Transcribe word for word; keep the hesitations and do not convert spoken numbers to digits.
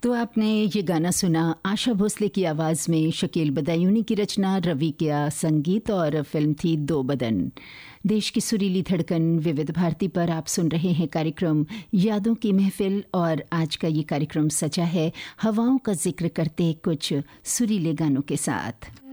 तो आपने ये गाना सुना आशा भोसले की आवाज़ में, शकील बदायूनी की रचना, रवि का संगीत और फिल्म थी दो बदन। देश की सुरीली धड़कन विविध भारती पर आप सुन रहे हैं कार्यक्रम यादों की महफिल, और आज का ये कार्यक्रम सजा है हवाओं का जिक्र करते कुछ सुरीले गानों के साथ।